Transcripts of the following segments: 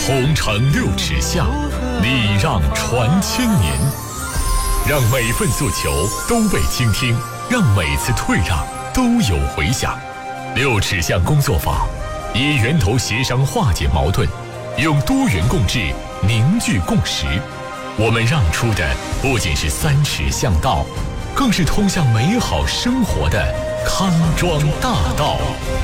同城6尺巷，礼让传千年。让每份诉求都被倾听，让每次退让都有回响。6尺巷工作坊以源头协商化解矛盾，用多元共治凝聚共识。我们让出的不仅是3尺巷道，更是通向美好生活的康庄大道。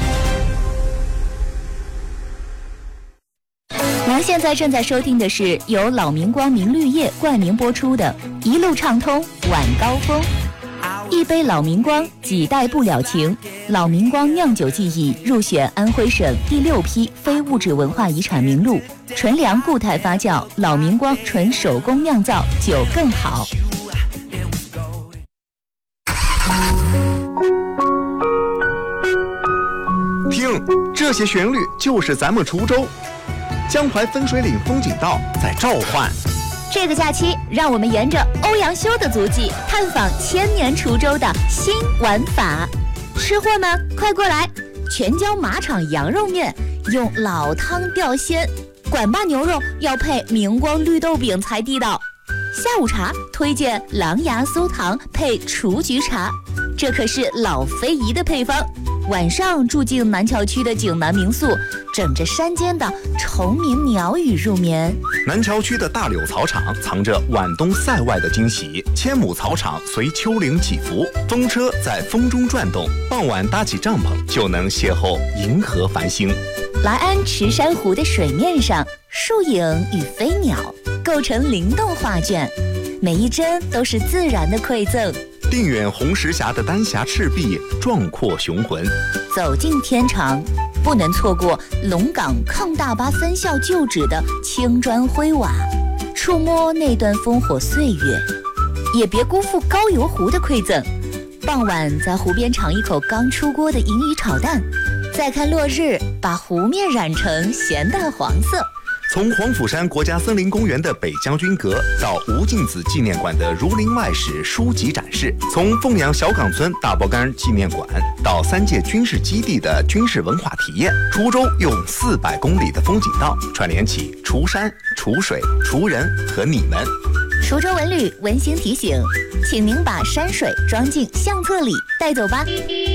您现在正在收听的是由老明光明绿业冠名播出的《一路畅通晚高峰》。一杯老明光，几代不了情。老明光酿酒技艺入选安徽省第6批非物质文化遗产名录。纯粮固态发酵，老明光纯手工酿造，酒更好。 听，这些旋律就是咱们滁州江淮分水岭风景道在召唤。 这个假期，让我们沿着欧阳修的足迹，探访1000年滁州的新玩法。吃货们，快过来！全椒马场羊肉面用老汤吊鲜，管坝牛肉要配明光绿豆饼才地道。下午茶推荐狼牙酥糖配雏菊茶，这可是老非遗的配方。晚上住进南桥区的景南民宿，枕着山间的虫鸣鸟语入眠。 南桥区的大柳草场藏着晚冬塞外的惊喜，千亩草场随丘陵起伏，风车在风中转动，傍晚搭起帐篷就能邂逅银河繁星。 来安池珊瑚的水面上，树影与飞鸟构成灵动画卷，每一帧都是自然的馈赠。 定远红石峡的丹霞赤壁，壮阔雄浑。 走进天长，不能错过龙岗抗大巴3校旧址的青砖灰瓦，触摸那段烽火岁月，也别辜负高邮湖的馈赠。傍晚在湖边尝一口刚出锅的银鱼炒蛋，再看落日，把湖面染成咸淡黄色。 从黄甫山国家森林公园的北将军阁到吴敬梓纪念馆的儒林外史书籍展示，从凤阳小岗村大包干纪念馆到3届军事基地的军事文化体验，滁州用400公里的风景道串联起滁山、滁水、滁人和你们。 滁州文旅温馨提醒，请您把山水装进相册里带走吧。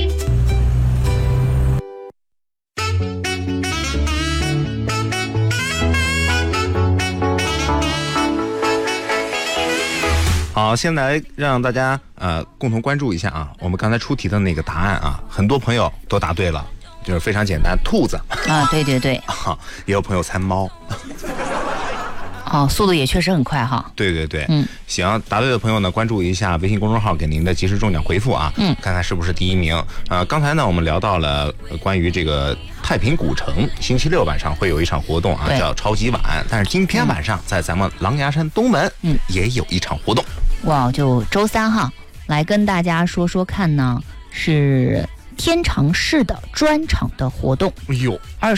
好，先来让大家共同关注一下啊，我们刚才出题的那个答案啊，很多朋友都答对了，就是非常简单，兔子啊，对对对， 也有朋友猜猫。 哦，速度也确实很快哈。 对对对，行，答对的朋友呢，关注一下微信公众号给您的及时中奖回复啊，看看是不是第1名。刚才呢我们聊到了关于这个太平古城，星期6晚上会有一场活动啊，叫超级晚。但是今天晚上在咱们狼牙山东门，也有一场活动。 哇，就周3号来跟大家说说看呢，是天长市的专场的活动。 哎呦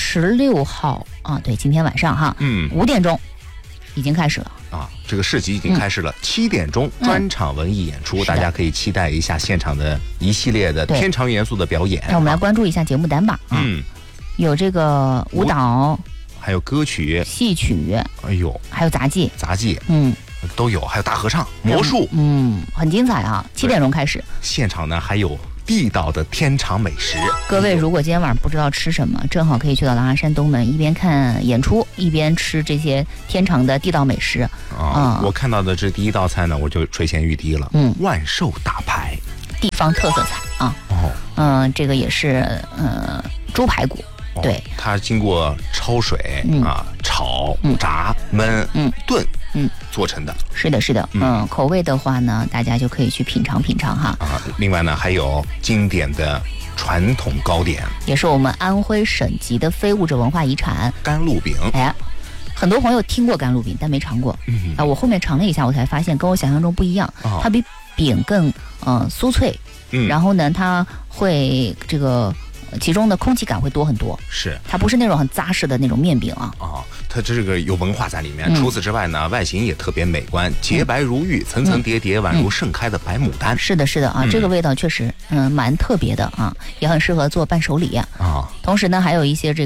，26号啊，对，今天晚上哈，5点钟。已经开始了啊！这个市集已经开始了，7点钟专场文艺演出，大家可以期待一下现场的一系列的天长元素的表演。 那我们来关注一下节目单吧。有这个舞蹈， 还有歌曲、 戏曲， 哎呦， 还有杂技， 都有，还有大合唱、魔术， 很精彩啊！7点钟开始， 现场呢还有地道的天长美食。 各位如果今天晚上不知道吃什么，正好可以去到狼牙山东门，一边看演出一边吃这些天长的地道美食我看到的这第1道菜呢，我就垂涎欲滴了。万寿大排， 地方特色菜啊。这个也是猪排骨。对， 它经过焯水炒、炸、焖、炖做成的。 是的，是的。口味的话呢，大家就可以去品尝品尝哈。 另外呢，还有经典的传统糕点， 也是我们安徽省级的非物质文化遗产甘露饼。 很多朋友听过甘露饼，但没尝过。我后面尝了一下，我才发现跟我想象中不一样。它比饼更酥脆，然后呢，它会这个其中的空气感会多很多。 是， 它不是那种很扎实的那种面饼啊。 它这个有文化在里面。除此之外呢，外形也特别美观，洁白如玉，层层叠叠，宛如盛开的白牡丹。 是的，是的啊，这个味道确实蛮特别的啊，也很适合做伴手礼啊。同时呢，还有一些这个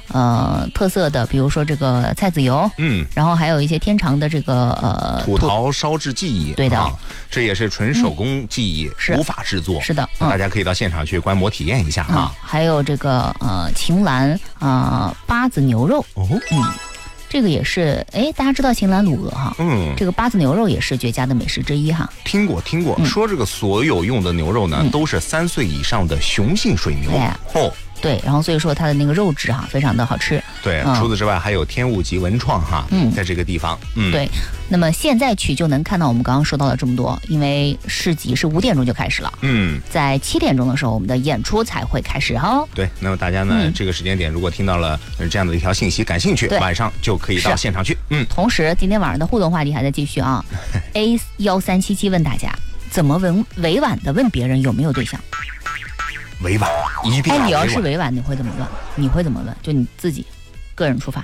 特色的，比如说这个菜籽油，然后还有一些天长的这个土陶烧制技艺， 对的， 这也是纯手工技艺，无法制作， 是的， 大家可以到现场去观摩体验一下啊。 还有这个秦岚八子牛肉，这个也是，大家知道秦岚卤鹅哈，这个八子牛肉也是绝佳的美食之一哈。 听过，说这个所有用的牛肉呢，都是3岁以上的雄性水牛。 对，然后所以说它的那个肉质非常的好吃。 对，除此之外还有天物集文创哈，在这个地方。 对，那么现在去就能看到我们刚刚说到了这么多，因为市集是5点钟就开始了。在7点钟的时候，我们的演出才会开始哈。 对，那么大家呢，这个时间点如果听到了这样的一条信息，感兴趣，晚上就可以到现场去。 同时今天晚上的互动话题还在继续啊。A1377问大家，怎么委婉的问别人有没有对象？ 委婉，一定要委婉。 你要是委婉，你会怎么问？你会怎么问？就你自己个人出发，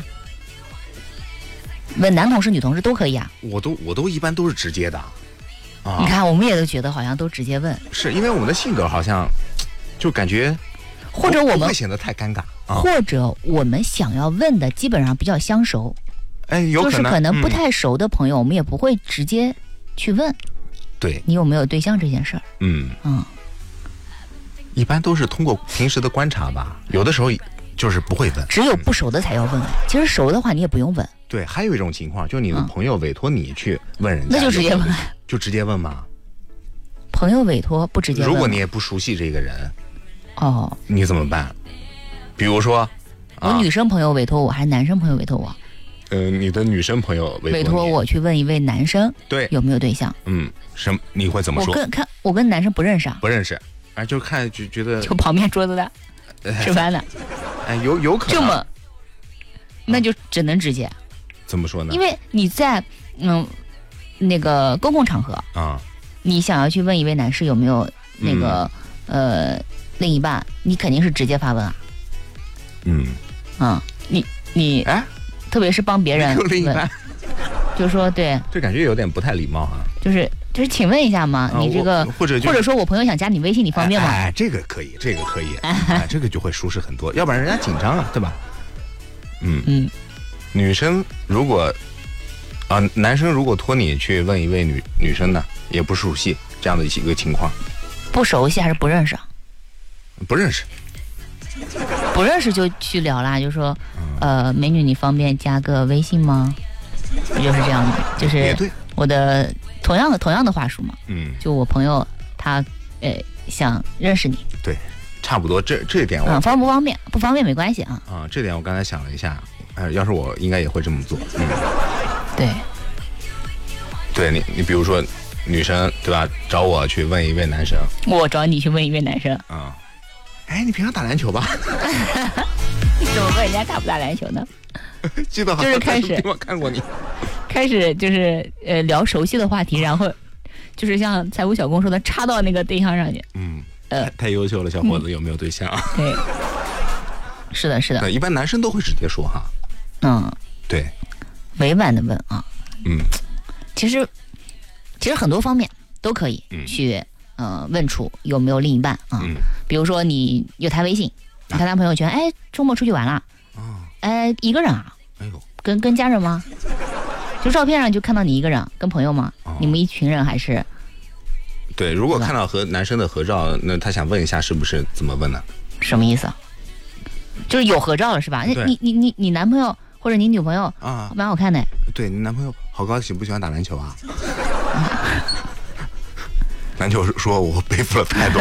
问男同事、女同事都可以啊。 我都一般都是直接的。 你看，我们也都觉得好像都直接问， 是因为我们的性格好像就感觉， 或者我们不会显得太尴尬， 或者我们想要问的基本上比较相熟， 有可能就是可能不太熟的朋友，我们也不会直接去问， 对你有没有对象这件事儿。 一般都是通过平时的观察吧，有的时候就是不会问， 只有不熟的才要问。其实熟的话你也不用问。 对，还有一种情况，就是你的朋友委托你去问人家， 那就直接问， 就直接问吗？ 朋友委托不直接问， 如果你也不熟悉这个人，你怎么办？比如说， 我女生朋友委托我，还是男生朋友委托我？ 你的女生朋友委托我去问一位男生， 对， 有没有对象？ 你会怎么说？ 我跟男生不认识啊， 不认识。就看就觉得就旁边桌子的吃饭的， 有可能这么，那就只能直接。 怎么说呢？ 因为你在那个公共场合你想要去问一位男士有没有那个另一半，你肯定是直接发问啊。你特别是帮别人问另一半， 就说对， 这感觉有点不太礼貌啊。 就是请问一下嘛，你这个或者说我朋友想加你微信，你方便吗？ 这个可以，这个就会舒适很多，要不然人家紧张啊，对吧？女生如果男生如果托你去问一位女生呢，也不熟悉这样的一个情况， 不熟悉还是不认识？ 不认识。 不认识就去聊啦，就说美女，你方便加个微信吗？就是这样的，就是我的同样的话术嘛。就我朋友他想认识你， 对，差不多这点我方不方便？不方便没关系啊。 这点我刚才想了一下，要是我应该也会这么做。对，你比如说女生对吧，找我去问一位男生， 我找你去问一位男生你平常打篮球吧？ 你怎么问人家打不打篮球呢？ 记得好像就是开始我看过你， 开始就是聊熟悉的话题，然后就是像财务小工说的，插到那个对象上去。 太优秀了，小伙子有没有对象？ 对，是的，是的。 一般男生都会直接说哈。对， 委婉的问啊。其实很多方面都可以去问出有没有另一半啊。比如说你有他微信，你看他朋友圈，周末出去玩了，一个人啊？跟家人吗？就照片上就看到你一个人，跟朋友吗？你们一群人还是？ 对，如果看到和男生的合照，那他想问一下是不是怎么问呢？ 什么意思？就是有合照了是吧？你男朋友或者你女朋友蛮好看的。 对，你男朋友好高，喜不喜欢打篮球啊？篮球说我背负了太多